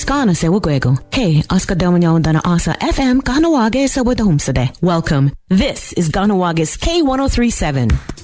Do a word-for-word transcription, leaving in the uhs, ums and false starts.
Skana se wugwego. Hey, Oscar Delmanyo Dana Asa F M Ganawage sa wadahumsade. Welcome. This is Ganawage's K one oh three seven.